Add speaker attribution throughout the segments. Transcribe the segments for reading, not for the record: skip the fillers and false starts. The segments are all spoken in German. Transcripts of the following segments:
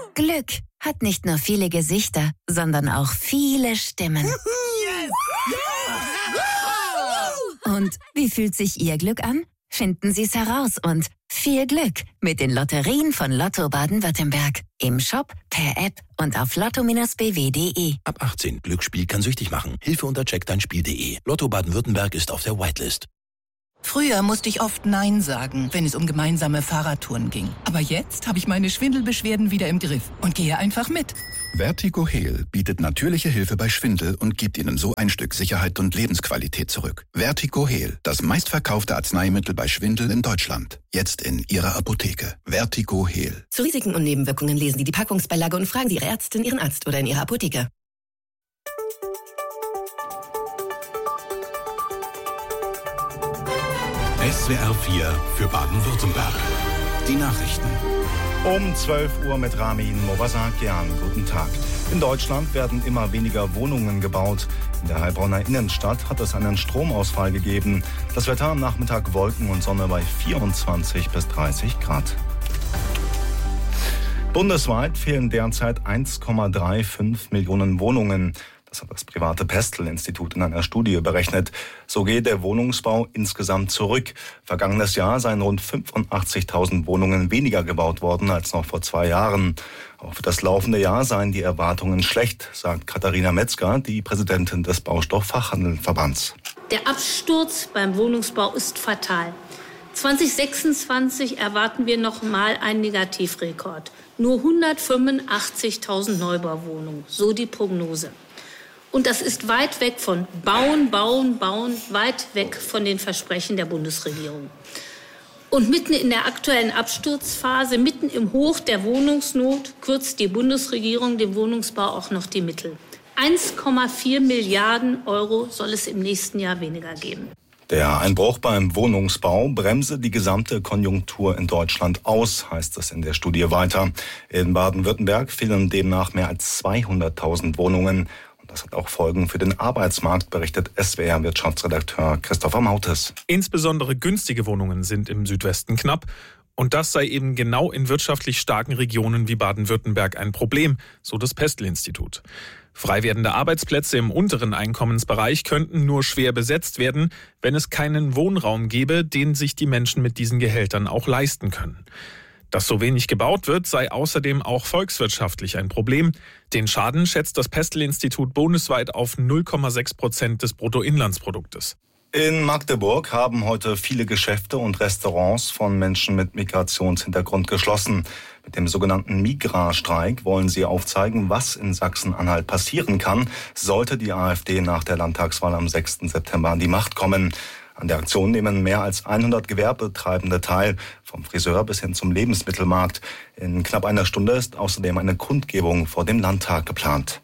Speaker 1: Glück hat nicht nur viele Gesichter, sondern auch viele Stimmen.
Speaker 2: Yes!
Speaker 1: Ja! Und wie fühlt sich Ihr Glück an? Finden Sie es heraus und viel Glück mit den Lotterien von Lotto Baden-Württemberg. Im Shop, per App und auf lotto-bw.de.
Speaker 3: Ab 18. Glücksspiel kann süchtig machen. Hilfe unter checkdeinspiel.de. Lotto Baden-Württemberg ist auf der Whitelist.
Speaker 2: Früher musste ich oft Nein sagen, wenn es um gemeinsame Fahrradtouren ging. Aber jetzt habe ich meine Schwindelbeschwerden wieder im Griff und gehe einfach mit.
Speaker 4: VertigoHeal bietet natürliche Hilfe bei Schwindel und gibt Ihnen so ein Stück Sicherheit und Lebensqualität zurück. VertigoHeal, das meistverkaufte Arzneimittel bei Schwindel in Deutschland. Jetzt in Ihrer Apotheke. VertigoHeal.
Speaker 5: Zu Risiken und Nebenwirkungen lesen Sie die Packungsbeilage und fragen Sie Ihre Ärztin, Ihren Arzt oder in Ihrer Apotheke.
Speaker 3: SWR 4 für Baden-Württemberg. Die Nachrichten.
Speaker 6: Um 12 Uhr mit Ramin Mobasakian. Guten Tag. In Deutschland werden immer weniger Wohnungen gebaut. In der Heilbronner Innenstadt hat es einen Stromausfall gegeben. Das Wetter am Nachmittag Wolken und Sonne bei 24 bis 30 Grad. Bundesweit fehlen derzeit 1,35 Millionen Wohnungen. Das hat das private Pestel-Institut in einer Studie berechnet. So geht der Wohnungsbau insgesamt zurück. Vergangenes Jahr seien rund 85.000 Wohnungen weniger gebaut worden als noch vor 2 Jahren. Auch für das laufende Jahr seien die Erwartungen schlecht, sagt Katharina Metzger, die Präsidentin des Baustofffachhandelsverbands.
Speaker 7: Der Absturz beim Wohnungsbau ist fatal. 2026 erwarten wir nochmal einen Negativrekord. Nur 185.000 Neubauwohnungen, so die Prognose. Und das ist weit weg von Bauen, Bauen, Bauen, weit weg von den Versprechen der Bundesregierung. Und mitten in der aktuellen Absturzphase, mitten im Hoch der Wohnungsnot, kürzt die Bundesregierung dem Wohnungsbau auch noch die Mittel. 1,4 Milliarden Euro soll es im nächsten Jahr weniger geben.
Speaker 6: Der Einbruch beim Wohnungsbau bremse die gesamte Konjunktur in Deutschland aus, heißt es in der Studie weiter. In Baden-Württemberg fehlen demnach mehr als 200.000 Wohnungen. Das hat auch Folgen für den Arbeitsmarkt, berichtet SWR-Wirtschaftsredakteur Christopher Mautes.
Speaker 8: Insbesondere günstige Wohnungen sind im Südwesten knapp. Und das sei eben genau in wirtschaftlich starken Regionen wie Baden-Württemberg ein Problem, so das Pestel-Institut. Frei werdende Arbeitsplätze im unteren Einkommensbereich könnten nur schwer besetzt werden, wenn es keinen Wohnraum gäbe, den sich die Menschen mit diesen Gehältern auch leisten können. Dass so wenig gebaut wird, sei außerdem auch volkswirtschaftlich ein Problem. Den Schaden schätzt das Pestel-Institut bundesweit auf 0,6% des Bruttoinlandsproduktes.
Speaker 6: In Magdeburg haben heute viele Geschäfte und Restaurants von Menschen mit Migrationshintergrund geschlossen. Mit dem sogenannten Migra-Streik wollen sie aufzeigen, was in Sachsen-Anhalt passieren kann, sollte die AfD nach der Landtagswahl am 6. September an die Macht kommen. An der Aktion nehmen mehr als 100 Gewerbetreibende teil, vom Friseur bis hin zum Lebensmittelmarkt. In knapp einer Stunde ist außerdem eine Kundgebung vor dem Landtag geplant.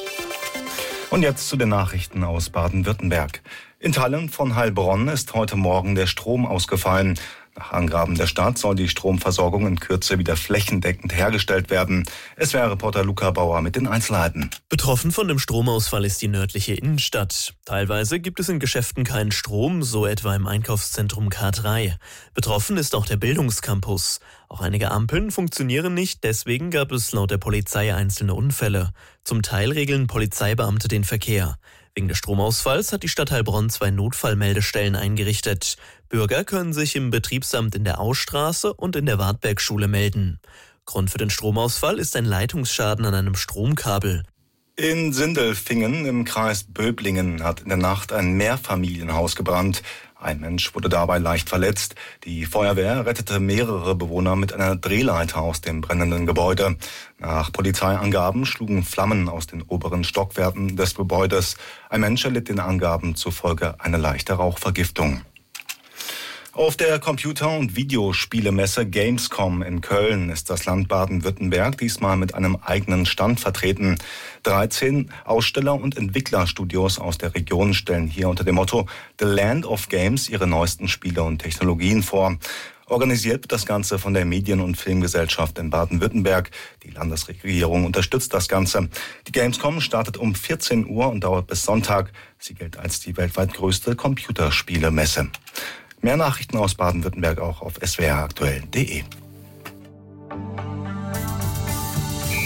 Speaker 6: Und jetzt zu den Nachrichten aus Baden-Württemberg. In Teilen von Heilbronn ist heute Morgen der Strom ausgefallen. Nach Angaben der Stadt soll die Stromversorgung in Kürze wieder flächendeckend hergestellt werden. SWR-Reporter Luca Bauer mit den Einzelheiten.
Speaker 9: Betroffen von dem Stromausfall ist die nördliche Innenstadt. Teilweise gibt es in Geschäften keinen Strom, so etwa im Einkaufszentrum K3. Betroffen ist auch der Bildungscampus. Auch einige Ampeln funktionieren nicht, deswegen gab es laut der Polizei einzelne Unfälle. Zum Teil regeln Polizeibeamte den Verkehr. Wegen des Stromausfalls hat die Stadt Heilbronn 2 Notfallmeldestellen eingerichtet. Bürger können sich im Betriebsamt in der Austraße und in der Wartbergschule melden. Grund für den Stromausfall ist ein Leitungsschaden an einem Stromkabel.
Speaker 6: In Sindelfingen im Kreis Böblingen hat in der Nacht ein Mehrfamilienhaus gebrannt. Ein Mensch wurde dabei leicht verletzt. Die Feuerwehr rettete mehrere Bewohner mit einer Drehleiter aus dem brennenden Gebäude. Nach Polizeiangaben schlugen Flammen aus den oberen Stockwerken des Gebäudes. Ein Mensch erlitt den Angaben zufolge eine leichte Rauchvergiftung. Auf der Computer- und Videospielemesse Gamescom in Köln ist das Land Baden-Württemberg diesmal mit einem eigenen Stand vertreten. 13 Aussteller- und Entwicklerstudios aus der Region stellen hier unter dem Motto The Land of Games ihre neuesten Spiele und Technologien vor. Organisiert wird das Ganze von der Medien- und Filmgesellschaft in Baden-Württemberg. Die Landesregierung unterstützt das Ganze. Die Gamescom startet um 14 Uhr und dauert bis Sonntag. Sie gilt als die weltweit größte Computerspielemesse. Mehr Nachrichten aus Baden-Württemberg auch auf swraktuell.de.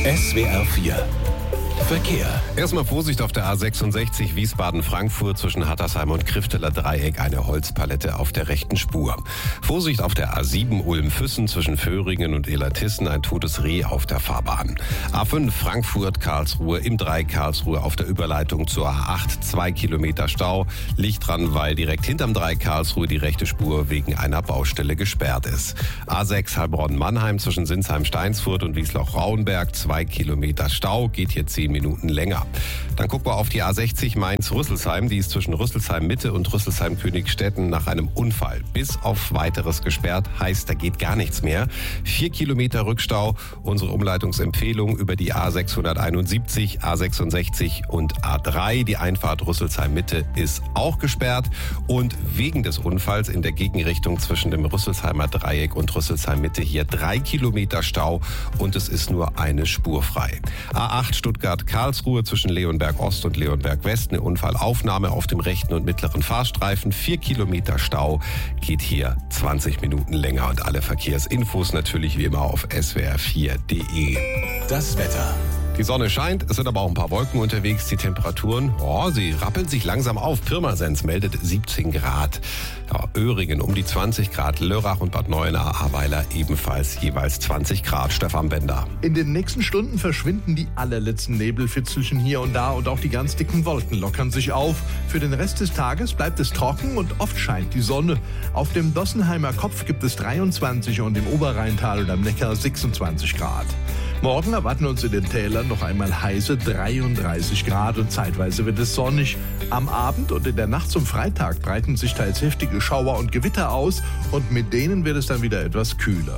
Speaker 3: SWR 4 Verkehr.
Speaker 10: Erstmal Vorsicht auf der A66 Wiesbaden-Frankfurt zwischen Hattersheim und Krifteler Dreieck, eine Holzpalette auf der rechten Spur. Vorsicht auf der A7 Ulm-Füssen zwischen Föhringen und Illertissen, ein totes Reh auf der Fahrbahn. A5 Frankfurt-Karlsruhe im Dreieck Karlsruhe auf der Überleitung zur A8 2 Kilometer Stau. Licht dran, weil direkt hinterm Dreieck Karlsruhe die rechte Spur wegen einer Baustelle gesperrt ist. A6 Heilbronn-Mannheim zwischen Sinsheim-Steinsfurt und Wiesloch-Rauenberg 2 Kilometer Stau, geht hier 10 Minuten länger. Dann gucken wir auf die A60 Mainz-Rüsselsheim. Die ist zwischen Rüsselsheim-Mitte und Rüsselsheim-Königstetten nach einem Unfall bis auf Weiteres gesperrt. Heißt, da geht gar nichts mehr. 4 Kilometer Rückstau. Unsere Umleitungsempfehlung über die A671, A66 und A3. Die Einfahrt Rüsselsheim-Mitte ist auch gesperrt. Und wegen des Unfalls in der Gegenrichtung zwischen dem Rüsselsheimer Dreieck und Rüsselsheim-Mitte hier 3 Kilometer Stau. Und es ist nur eine Spur frei. A8 Stuttgart-Karlsruhe zwischen Leonberg Ost und Leonberg West. Eine Unfallaufnahme auf dem rechten und mittleren Fahrstreifen. 4 Kilometer Stau, geht hier 20 Minuten länger. Und alle Verkehrsinfos natürlich wie immer auf swr4.de.
Speaker 3: Das Wetter.
Speaker 10: Die Sonne scheint, es sind aber auch ein paar Wolken unterwegs. Die Temperaturen, sie rappeln sich langsam auf. Pirmasens meldet 17 Grad. Ja, Öhringen um die 20 Grad. Lörrach und Bad Neuenahr-Ahrweiler ebenfalls jeweils 20 Grad. Stefan Bender.
Speaker 11: In den nächsten Stunden verschwinden die allerletzten Nebelfitzelchen hier und da und auch die ganz dicken Wolken lockern sich auf. Für den Rest des Tages bleibt es trocken und oft scheint die Sonne. Auf dem Dossenheimer Kopf gibt es 23 und im Oberrheintal und am Neckar 26 Grad. Morgen erwarten uns in den Tälern noch einmal heiße 33 Grad und zeitweise wird es sonnig. Am Abend und in der Nacht zum Freitag breiten sich teils heftige Schauer und Gewitter aus und mit denen wird es dann wieder etwas kühler.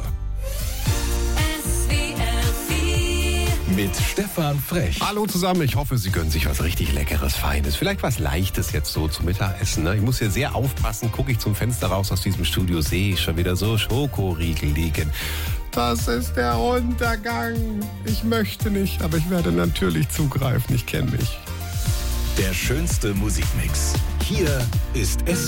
Speaker 3: Mit Stefan Frech.
Speaker 10: Hallo zusammen, ich hoffe, Sie gönnen sich was richtig Leckeres, Feines. Vielleicht was Leichtes jetzt so zum Mittagessen. Ne? Ich muss hier sehr aufpassen, gucke ich zum Fenster raus aus diesem Studio, sehe ich schon wieder so Schokoriegel liegen. Das ist der Untergang. Ich möchte nicht, aber ich werde natürlich zugreifen. Ich kenne mich.
Speaker 3: Der schönste Musikmix. Hier ist